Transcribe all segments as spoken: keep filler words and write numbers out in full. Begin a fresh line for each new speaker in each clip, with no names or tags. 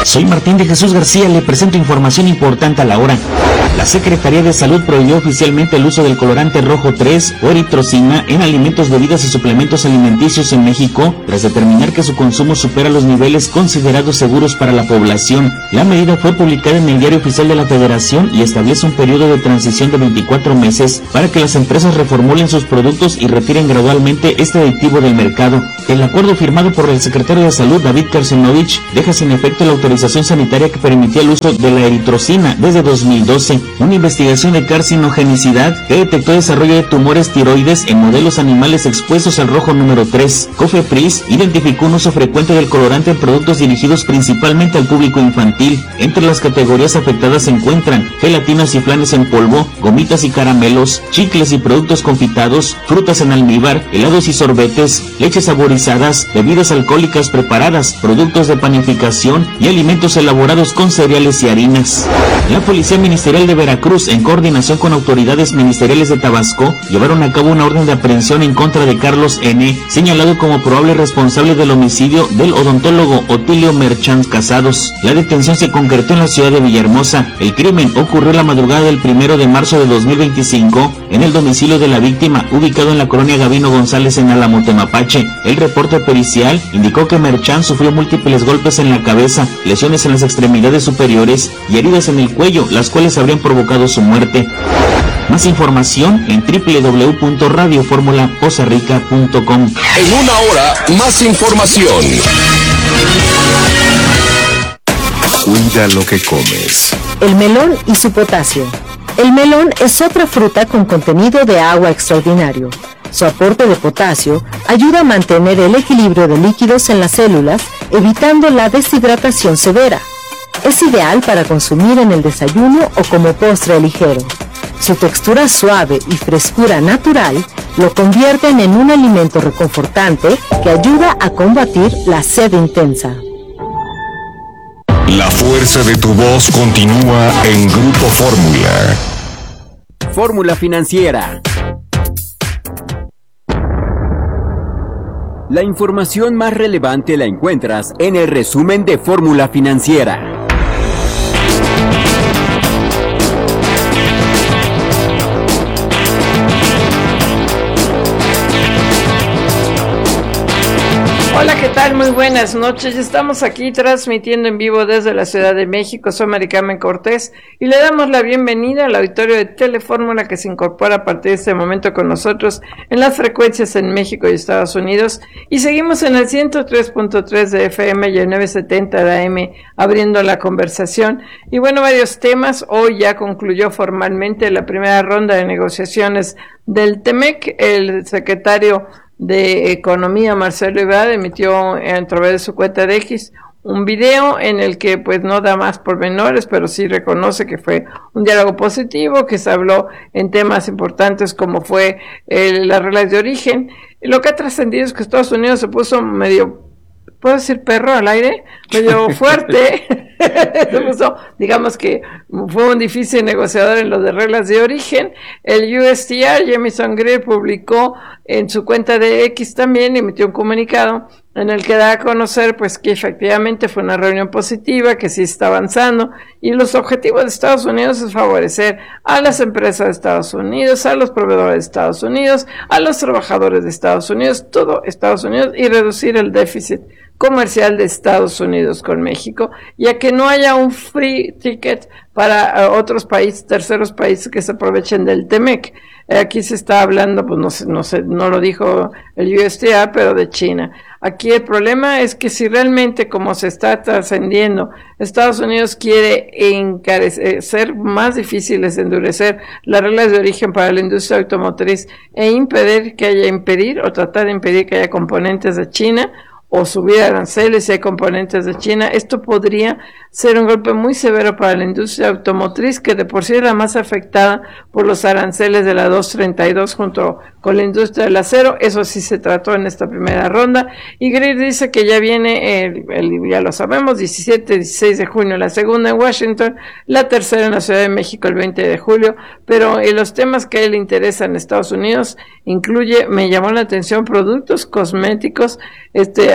Soy Martín de Jesús García, le presento información importante a la hora. La Secretaría de Salud prohibió oficialmente el uso del colorante rojo tres o eritrocina en alimentos, bebidas y suplementos alimenticios en México, tras determinar que su consumo supera los niveles considerados seguros para la población. La medida fue publicada en el Diario Oficial de la Federación y establece un periodo de transición de veinticuatro meses para que las empresas reformulen sus productos y retiren gradualmente este aditivo del mercado. El acuerdo firmado por el secretario de Salud, David Karsenovich, deja sin efecto la autorización sanitaria que permitía el uso de la eritrocina desde dos mil doce. Una investigación de carcinogenicidad que detectó desarrollo de tumores tiroides en modelos animales expuestos al rojo número tres. COFEPRIS identificó un uso frecuente del colorante en productos dirigidos principalmente al público infantil. Entre las categorías afectadas se encuentran gelatinas y flanes en polvo, gomitas y caramelos, chicles y productos confitados, frutas en almíbar, helados y sorbetes, leches saborizadas, bebidas alcohólicas preparadas, productos de panificación y alimentos elaborados con cereales y harinas. La Policía Ministerial de Veracruz, en coordinación con autoridades ministeriales de Tabasco, llevaron a cabo una orden de aprehensión en contra de Carlos N., señalado como probable responsable del homicidio del odontólogo Otilio Merchant Casados. La detención se concretó en la ciudad de Villahermosa. El crimen ocurrió la madrugada del primero de marzo de dos mil veinticinco en el domicilio de la víctima, ubicado en la colonia Gabino González en Álamo, Temapache. El reporte pericial indicó que Merchant sufrió múltiples golpes en la cabeza, lesiones en las extremidades superiores y heridas en el cuello, las cuales habrían provocado su muerte. Más información en doble u doble u doble u punto radio fórmula poza rica punto com.
En una hora, más información. Cuida lo que comes.
El melón y su potasio. El melón es otra fruta con contenido de agua extraordinario. Su aporte de potasio ayuda a mantener el equilibrio de líquidos en las células, evitando la deshidratación severa. Es ideal para consumir en el desayuno o como postre ligero. Su textura suave y frescura natural lo convierten en un alimento reconfortante que ayuda a combatir la sed intensa.
La fuerza de tu voz continúa en Grupo Fórmula.
Fórmula Financiera. La información más relevante la encuentras en el resumen de Fórmula Financiera.
Hola, ¿qué tal? Muy buenas noches. Ya estamos aquí transmitiendo en vivo desde la Ciudad de México. Soy Mari Carmen Cortés y le damos la bienvenida al auditorio de Telefórmula que se incorpora a partir de este momento con nosotros en las frecuencias en México y Estados Unidos. Y seguimos en el ciento tres punto tres de F M y el novecientos setenta de A M abriendo la conversación. Y bueno, varios temas. Hoy ya concluyó formalmente la primera ronda de negociaciones del T M E C. El secretario de Economía, Marcelo Ebrard, emitió a través de su cuenta de X un video en el que pues no da más pormenores, pero sí reconoce que fue un diálogo positivo, que se habló en temas importantes como fue eh, las reglas de origen. Lo que ha trascendido es que Estados Unidos se puso medio, ¿puedo decir perro al aire? Medio fuerte. Se puso, digamos que fue un difícil negociador en lo de reglas de origen. El U S T R, Jamieson Greer, publicó en su cuenta de X también, emitió un comunicado en el que da a conocer pues que efectivamente fue una reunión positiva, que sí está avanzando, y los objetivos de Estados Unidos es favorecer a las empresas de Estados Unidos, a los proveedores de Estados Unidos, a los trabajadores de Estados Unidos, todo Estados Unidos, y reducir el déficit comercial de Estados Unidos con México, ya que no haya un free ticket para uh, otros países, terceros países que se aprovechen del T M E C. Eh, aquí se está hablando, pues no sé, no sé, no lo dijo el U S T R, pero de China. Aquí el problema es que si realmente, como se está trascendiendo, Estados Unidos quiere encarecer, ser más difíciles, endurecer las reglas de origen para la industria automotriz e impedir que haya, impedir o tratar de impedir que haya componentes de China, o subir aranceles si hay componentes de China, esto podría ser un golpe muy severo para la industria automotriz, que de por sí es la más afectada por los aranceles de la doscientos treinta y dos junto con la industria del acero. Eso sí se trató en esta primera ronda, y Greer dice que ya viene, el, el, ya lo sabemos, diecisiete, dieciséis de junio la segunda en Washington, la tercera en la Ciudad de México el veinte de julio, pero en los temas que a él le interesan en Estados Unidos incluye, me llamó la atención, productos cosméticos, este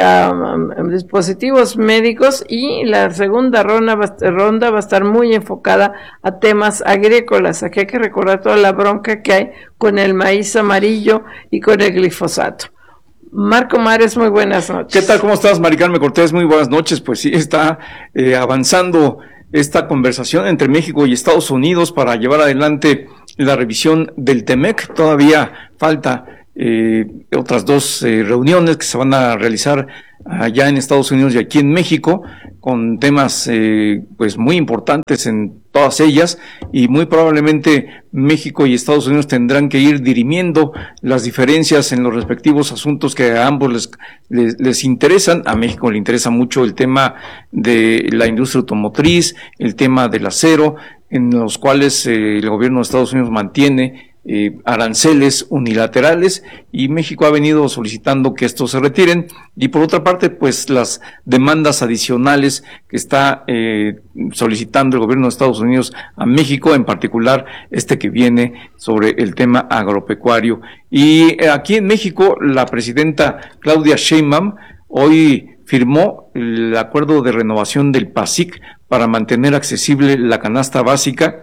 um, dispositivos médicos, y la segunda ronda va, ronda va a estar muy enfocada a temas agrícolas. Aquí hay que recordar toda la bronca que hay con el maíz amarillo y con el glifosato. Marco Mares, muy buenas noches.
¿Qué tal? ¿Cómo estás, Mari Carmen Cortés? Muy buenas noches. Pues sí, está eh, avanzando esta conversación entre México y Estados Unidos para llevar adelante la revisión del TEMEC. Todavía falta eh, otras dos eh, reuniones que se van a realizar allá en Estados Unidos y aquí en México, con temas eh, pues muy importantes en todas ellas, y muy probablemente México y Estados Unidos tendrán que ir dirimiendo las diferencias en los respectivos asuntos que a ambos les, les, les interesan. A México le interesa mucho el tema de la industria automotriz, el tema del acero, en los cuales eh, el gobierno de Estados Unidos mantiene Eh, aranceles unilaterales, y México ha venido solicitando que estos se retiren, y por otra parte pues las demandas adicionales que está eh, solicitando el gobierno de Estados Unidos a México, en particular este que viene sobre el tema agropecuario. Y eh, aquí en México la presidenta Claudia Sheinbaum hoy firmó el acuerdo de renovación del PASIC para mantener accesible la canasta básica,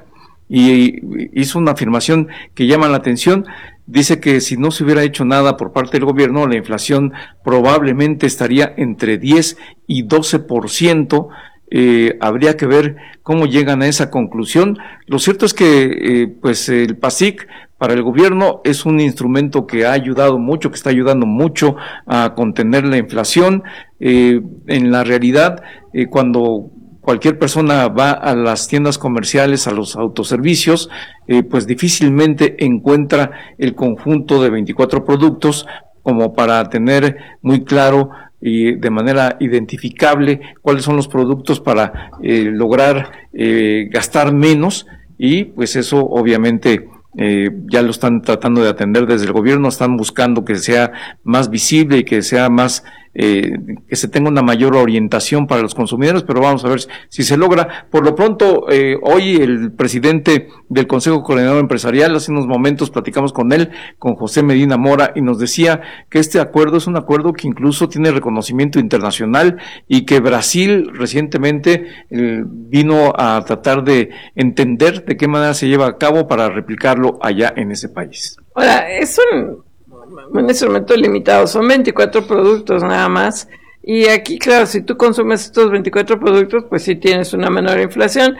y hizo una afirmación que llama la atención. Dice que si no se hubiera hecho nada por parte del gobierno, la inflación probablemente estaría entre diez y doce por ciento. Eh, habría que ver cómo llegan a esa conclusión. Lo cierto es que eh, pues el PASIC para el gobierno es un instrumento que ha ayudado mucho, que está ayudando mucho a contener la inflación. Eh, en la realidad, eh, cuando cualquier persona va a las tiendas comerciales, a los autoservicios, eh, pues difícilmente encuentra el conjunto de veinticuatro productos como para tener muy claro y de manera identificable cuáles son los productos para eh, lograr eh, gastar menos, y pues eso obviamente eh, ya lo están tratando de atender desde el gobierno. Están buscando que sea más visible y que sea más Eh, que se tenga una mayor orientación para los consumidores, pero vamos a ver si, si se logra. Por lo pronto, eh, hoy el presidente del Consejo Coordinador Empresarial, hace unos momentos platicamos con él, con José Medina Mora, y nos decía que este acuerdo es un acuerdo que incluso tiene reconocimiento internacional, y que Brasil recientemente eh, vino a tratar de entender de qué manera se lleva a cabo para replicarlo allá en ese país.
Ahora, es un un instrumento limitado, son veinticuatro productos nada más, y aquí claro, si tú consumes estos veinticuatro productos, pues sí tienes una menor inflación.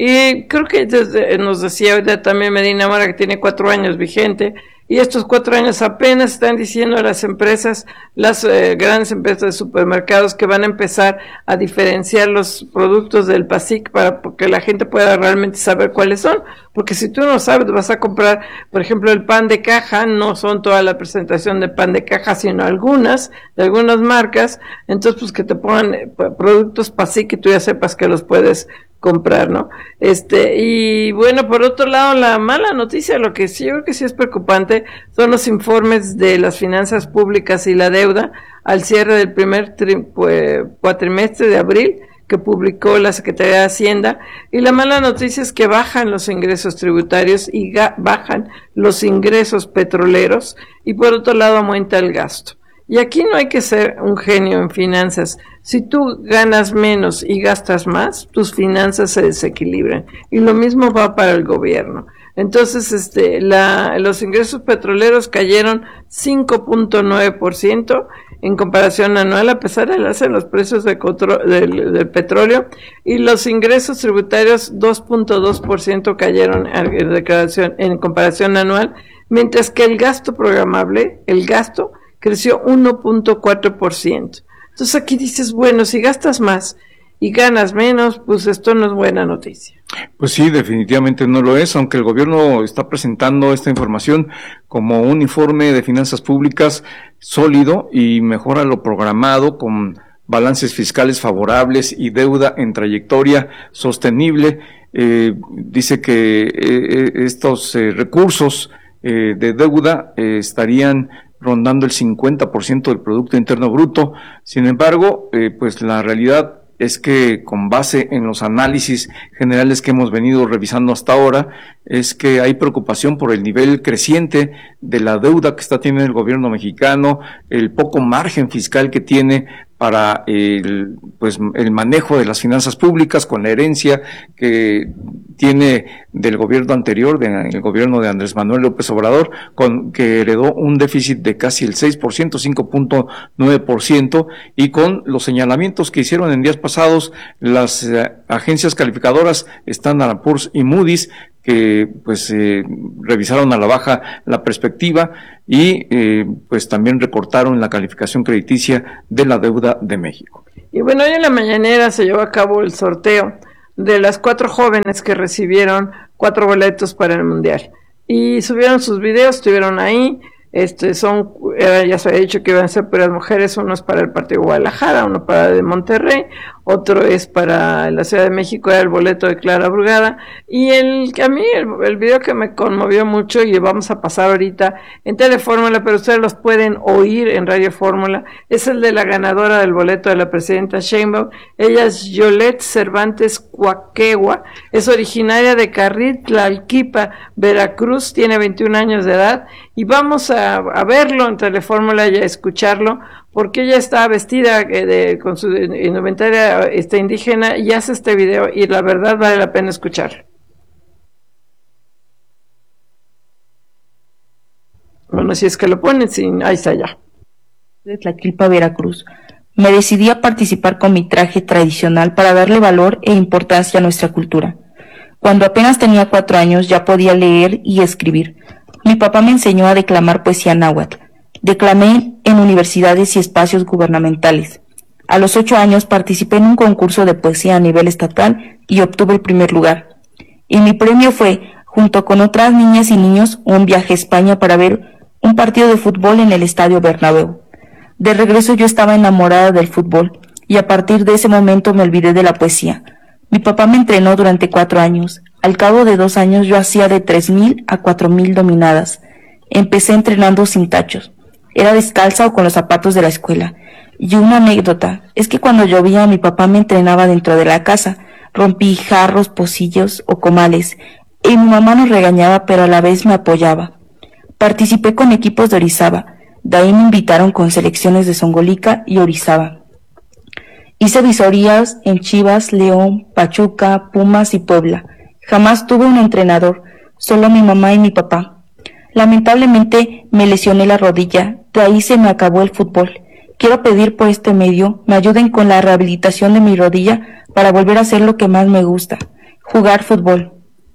Y creo que desde, nos decía ahorita también Medina Mora que tiene cuatro años vigente, y estos cuatro años apenas están diciendo a las empresas, las eh, grandes empresas de supermercados, que van a empezar a diferenciar los productos del PASIC para que la gente pueda realmente saber cuáles son. Porque si tú no sabes, vas a comprar, por ejemplo, el pan de caja, no son toda la presentación de pan de caja, sino algunas, de algunas marcas. Entonces, pues que te pongan eh, productos PASIC que tú ya sepas que los puedes comprar, ¿no? Este, y bueno, por otro lado, la mala noticia, lo que sí, yo creo que sí es preocupante, son los informes de las finanzas públicas y la deuda al cierre del primer tri, pues, cuatrimestre de abril, que publicó la Secretaría de Hacienda. Y la mala noticia es que bajan los ingresos tributarios y ga, bajan los ingresos petroleros, y por otro lado aumenta el gasto. Y aquí no hay que ser un genio en finanzas. Si tú ganas menos y gastas más, tus finanzas se desequilibran. Y lo mismo va para el gobierno. Entonces, este, la, los ingresos petroleros cayeron cinco punto nueve por ciento en comparación anual, a pesar del alza en los precios de control, del, del petróleo, y los ingresos tributarios dos punto dos por ciento cayeron en, declaración, en comparación anual, mientras que el gasto programable, el gasto, creció uno punto cuatro por ciento. Entonces aquí dices, bueno, si gastas más y ganas menos, pues esto no es buena noticia.
Pues sí, definitivamente no lo es, aunque el gobierno está presentando esta información como un informe de finanzas públicas sólido y mejora lo programado, con balances fiscales favorables y deuda en trayectoria sostenible. Eh, dice que eh, estos eh, recursos eh, de deuda eh, estarían rondando el cincuenta por ciento del Producto Interno Bruto. Sin embargo, eh, pues la realidad es que con base en los análisis generales que hemos venido revisando hasta ahora, es que hay preocupación por el nivel creciente de la deuda que está teniendo el gobierno mexicano, el poco margen fiscal que tiene para el, pues, el manejo de las finanzas públicas con la herencia que tiene del gobierno anterior, del gobierno de Andrés Manuel López Obrador, con que heredó un déficit de casi el seis por ciento, cinco punto nueve por ciento, y con los señalamientos que hicieron en días pasados las eh, agencias calificadoras Standard and Poor's y Moody's, que pues eh, revisaron a la baja la perspectiva y eh, pues también recortaron la calificación crediticia de la deuda de México.
Y bueno, hoy en la mañanera se llevó a cabo el sorteo de las cuatro jóvenes que recibieron cuatro boletos para el Mundial. Y subieron sus videos, estuvieron ahí. Este son, eh, ya se había dicho que iban a ser puras mujeres, uno es para el partido de Guadalajara, uno para el de Monterrey, otro es para la Ciudad de México, era el boleto de Clara Brugada, y el a mí el, el video que me conmovió mucho, y vamos a pasar ahorita en Telefórmula, pero ustedes los pueden oír en Radio Fórmula, es el de la ganadora del boleto de la presidenta Sheinbaum. Ella es Yolette Cervantes Cuaquegua, es originaria de Carritlalquipa, Veracruz, tiene veintiún años de edad, y vamos a, a verlo en Telefórmula y a escucharlo, porque ella está vestida eh, de, con su indumentaria este, indígena y hace este video, y la verdad vale la pena escucharlo. Bueno, si es que lo ponen, sí, ahí está ya.
De Tlaquilpa, Veracruz. Me decidí a participar con mi traje tradicional para darle valor e importancia a nuestra cultura. Cuando apenas tenía cuatro años ya podía leer y escribir. Mi papá me enseñó a declamar poesía náhuatl. Declamé en universidades y espacios gubernamentales. A los ocho años participé en un concurso de poesía a nivel estatal y obtuve el primer lugar. Y mi premio fue, junto con otras niñas y niños, un viaje a España para ver un partido de fútbol en el Estadio Bernabéu. De regreso yo estaba enamorada del fútbol y a partir de ese momento me olvidé de la poesía. Mi papá me entrenó durante cuatro años. Al cabo de dos años yo hacía de tres mil a cuatro mil dominadas. Empecé entrenando sin tachos. Era descalza o con los zapatos de la escuela. Y una anécdota es que cuando llovía mi papá me entrenaba dentro de la casa. Rompí jarros, pocillos o comales. Y mi mamá nos regañaba pero a la vez me apoyaba. Participé con equipos de Orizaba. De ahí me invitaron con selecciones de Zongolica y Orizaba. Hice visorías en Chivas, León, Pachuca, Pumas y Puebla. Jamás tuve un entrenador, solo mi mamá y mi papá. Lamentablemente me lesioné la rodilla, de ahí se me acabó el fútbol. Quiero pedir por este medio me ayuden con la rehabilitación de mi rodilla para volver a hacer lo que más me gusta, jugar fútbol.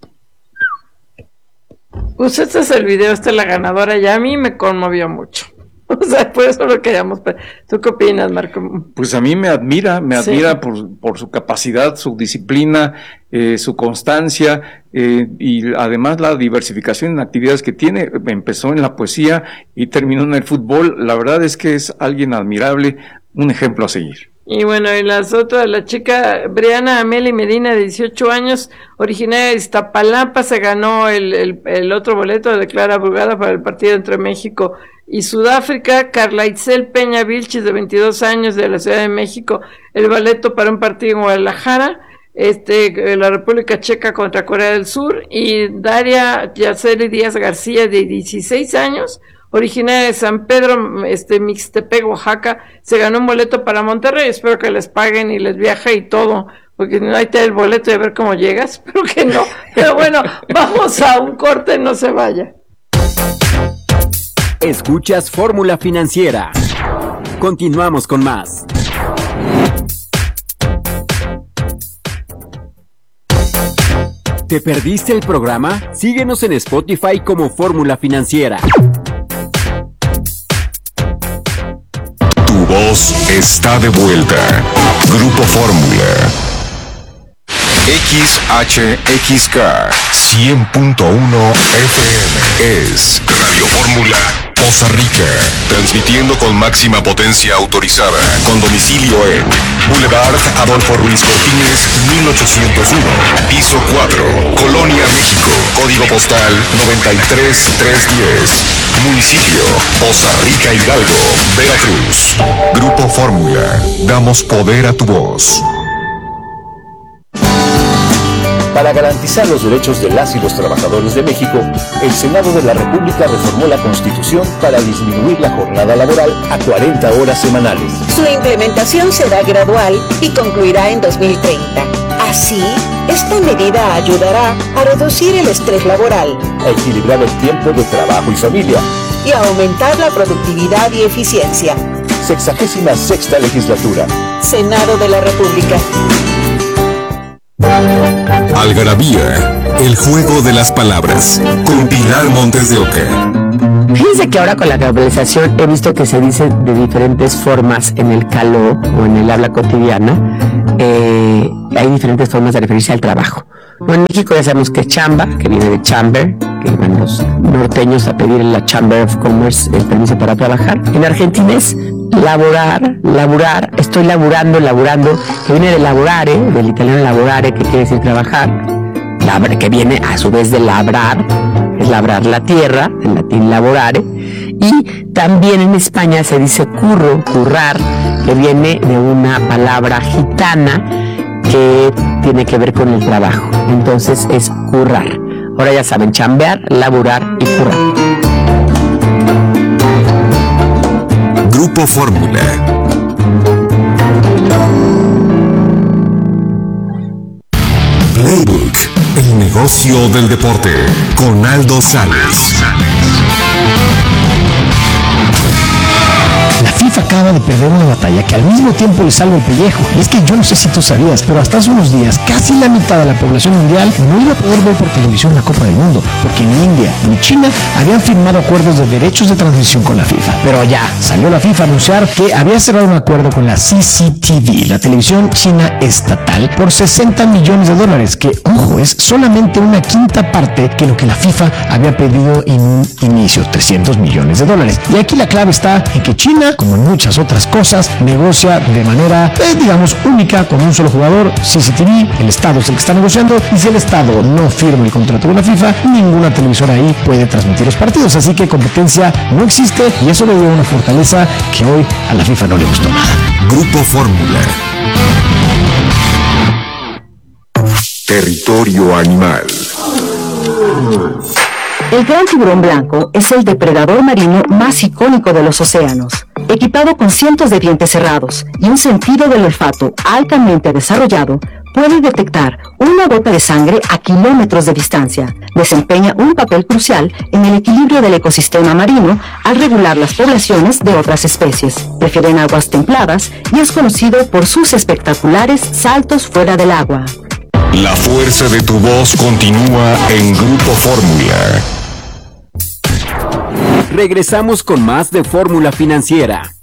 Pues este es el video, esta es la ganadora y a mí me conmovió mucho. O sea, por eso lo queríamos. ¿Tú qué opinas, Marco?
Pues a mí me admira, me
sí.
admira por, por su capacidad, su disciplina, eh, su constancia eh, y además la diversificación en actividades que tiene. Empezó en la poesía y terminó en el fútbol. La verdad es que es alguien admirable, un ejemplo a seguir.
Y bueno, y las otras, la chica Briana Amelie Medina, de dieciocho años, originaria de Iztapalapa, se ganó el, el, el otro boleto de Clara Brugada para el partido entre México y Sudáfrica. Carla Itzel Peña Vilchis, de veintidós años, de la Ciudad de México, el boleto para un partido en Guadalajara, este, la República Checa contra Corea del Sur. Y Daria Yaceli Díaz García, de dieciséis años, originaria de San Pedro, este, Mixtepec, Oaxaca, se ganó un boleto para Monterrey. Espero que les paguen y les viaje y todo, porque no hay que el boleto y a ver cómo llegas, espero que no. Pero bueno, vamos a un corte, no se vaya.
Escuchas Fórmula Financiera. Continuamos con más. ¿Te perdiste el programa? Síguenos en Spotify como Fórmula Financiera.
Tu voz está de vuelta. Grupo Fórmula. X H X K cien punto uno F M es Radio Fórmula Poza Rica, transmitiendo con máxima potencia autorizada, con domicilio en Boulevard Adolfo Ruiz Cortines, mil ochocientos uno, piso cuatro, Colonia, México, código postal noventa y tres mil trescientos diez, municipio Poza Rica, Hidalgo, Veracruz. Grupo Fórmula, damos poder a tu voz.
Para garantizar los derechos de las y los trabajadores de México, el Senado de la República reformó la Constitución para disminuir la jornada laboral a cuarenta horas semanales.
Su implementación será gradual y concluirá en dos mil treinta. Así, esta medida ayudará a reducir el estrés laboral,
a equilibrar el tiempo de trabajo y familia
y a aumentar la productividad y eficiencia.
Sexagésima sexta legislatura.
Senado de la República.
Algarabía, el juego de las palabras, con Pilar Montes de Oca.
Fíjense que ahora con la globalización he visto que se dice de diferentes formas en el caló o en el habla cotidiana. Eh, hay diferentes formas de referirse al trabajo. Bueno, en México ya sabemos que es chamba, que viene de chamber, que van los norteños a pedir en la Chamber of Commerce el permiso para trabajar. En Argentina es laborar, laburar, estoy laburando, laburando, que viene de laborare, del italiano laborare, que quiere decir trabajar, labra, que viene a su vez de labrar, es labrar la tierra, en latín laborare, y también en España se dice curro, currar, que viene de una palabra gitana que tiene que ver con el trabajo, entonces es currar. Ahora ya saben, chambear, laburar y currar.
Grupo Fórmula. Playbook, el negocio del deporte, con Aldo Sales.
La FIFA acaba de perder una batalla que al mismo tiempo le salva el pellejo. Y es que yo no sé si tú sabías, pero hasta hace unos días casi la mitad de la población mundial no iba a poder ver por televisión la Copa del Mundo, porque ni India ni China habían firmado acuerdos de derechos de transmisión con la FIFA. Pero ya salió la FIFA a anunciar que había cerrado un acuerdo con la C C T V, la televisión china estatal, por sesenta millones de dólares, que, ojo, es solamente una quinta parte que lo que la FIFA había pedido en un inicio, trescientos millones de dólares. Y aquí la clave está en que China, como en muchas otras cosas, negocia de manera, eh, digamos, única con un solo jugador, C C T V. El Estado es el que está negociando, y si el Estado no firma el contrato con la FIFA, ninguna televisora ahí puede transmitir los partidos. Así que competencia no existe, y eso le dio una fortaleza que hoy a la FIFA no le gustó nada.
Grupo Fórmula. Territorio animal.
El gran tiburón blanco es el depredador marino más icónico de los océanos. Equipado con cientos de dientes cerrados y un sentido del olfato altamente desarrollado, puede detectar una gota de sangre a kilómetros de distancia. Desempeña un papel crucial en el equilibrio del ecosistema marino al regular las poblaciones de otras especies. Prefieren aguas templadas y es conocido por sus espectaculares saltos fuera del agua.
La fuerza de tu voz continúa en Grupo Fórmula.
Regresamos con más de Fórmula Financiera.